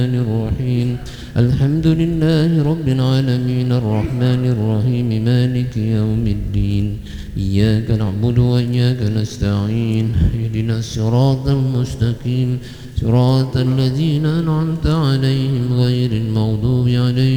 الرحيم الحمد لله رب العالمين الرحمن الرحيم مالك يوم الدين إياك نعبد وإياك نستعين اهدنا الصراط المستقيم صراط الذين أنعمت عليهم غير المغضوب عليهم